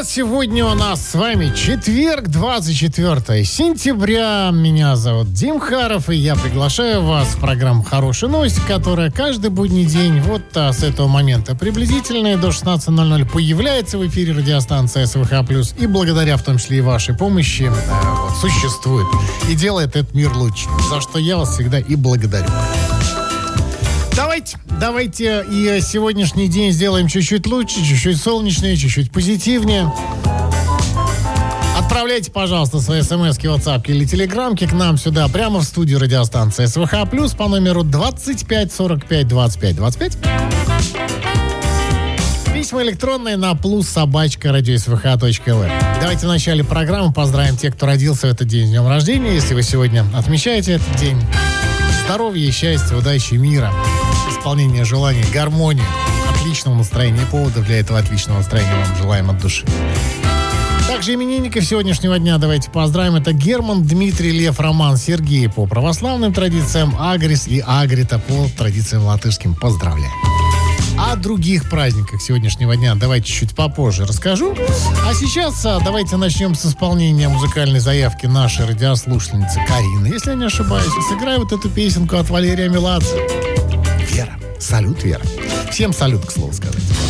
привет! Сегодня у нас с вами четверг, 24 сентября. Меня зовут Дим Харов, и я приглашаю вас в программу «Хорошие новости», которая каждый будний день с этого момента приблизительно до 16:00 появляется в эфире радиостанции СВХ+, и благодаря в том числе и вашей помощи существует и делает этот мир лучше, за что я вас всегда и благодарю. Давайте и сегодняшний день сделаем чуть-чуть лучше, чуть-чуть солнечнее, чуть-чуть позитивнее. Отправляйте, пожалуйста, свои смски, ватсапки или телеграмки к нам сюда, прямо в студию радиостанции СВХ+, по номеру 25 45 25 25. Письма электронные на +радиосвх.лв. Давайте в начале программы поздравим тех, кто родился в этот день с днем рождения. Если вы сегодня отмечаете этот день, здоровья, счастья, удачи, мира, исполнения желаний, гармонии, отличного настроения. Поводов для этого отличного настроения вам желаем от души. Также именинников сегодняшнего дня давайте поздравим. Это Герман, Дмитрий, Лев, Роман, Сергей по православным традициям, Агрис и Агрита по традициям латышским. Поздравляем. О других праздниках сегодняшнего дня давайте чуть попозже расскажу. А сейчас давайте начнем с исполнения музыкальной заявки нашей радиослушательницы Карины. Если я не ошибаюсь, и сыграю эту песенку от Валерия Меладзе. Вера. Салют, Вера. Всем салют, к слову сказать.